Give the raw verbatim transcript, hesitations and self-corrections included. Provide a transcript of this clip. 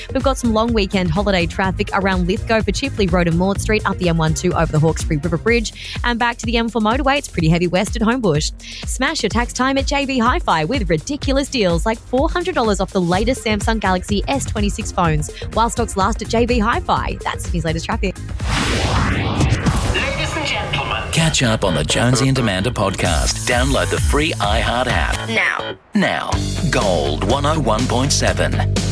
We've got some long weekend holiday traffic around Lithgow for Chifley Road and Maud Street, up the M twelve over the Hawkesbury River Bridge, and back to the M four motorway. It's pretty heavy west at Homebush. Smash your tax time at J B Hi-Fi with ridiculous deals like four hundred dollars off the latest Samsung Galaxy S twenty-six phones while stocks last at J B Hi-Fi. That's Sydney's latest traffic. Ladies and gentlemen, catch up on the Jonesy and Amanda podcast. Download the free iHeart app. now. Now. Gold one oh one point seven.